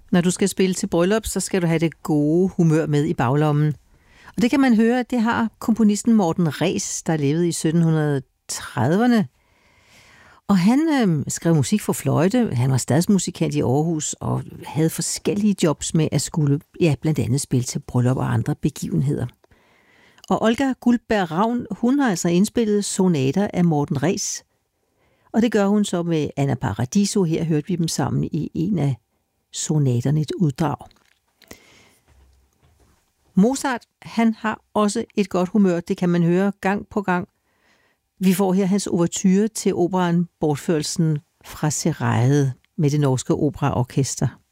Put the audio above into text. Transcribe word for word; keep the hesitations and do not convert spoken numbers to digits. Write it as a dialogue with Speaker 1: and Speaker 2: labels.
Speaker 1: Når du skal spille til bryllup, så skal du have det gode humør med i baglommen. Og det kan man høre, det har komponisten Morten Rees, der levede i sytten trediverne. Og han øh, skrev musik for fløjte, han var stadsmusikant i Aarhus og havde forskellige jobs med at skulle, ja, blandt andet spille til bryllup og andre begivenheder. Og Olga Guldberg Ravn, hun har altså indspillet sonater af Morten Rees. Og det gør hun så med Anna Paradiso. Her hørte vi dem sammen i en af sonaterne, et uddrag. Mozart, han har også et godt humør, det kan man høre gang på gang. Vi får her hans ouverture til operaen Bortførelsen fra Seraillet med det norske operaorkester.